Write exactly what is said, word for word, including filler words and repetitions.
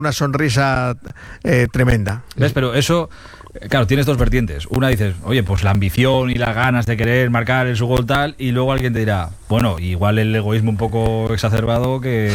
una sonrisa eh, tremenda. ¿Ves? Pero eso, claro, tienes dos vertientes. Una dices, oye, pues la ambición y las ganas de querer marcar en su gol tal, y luego alguien te dirá, bueno, igual el egoísmo un poco exacerbado que...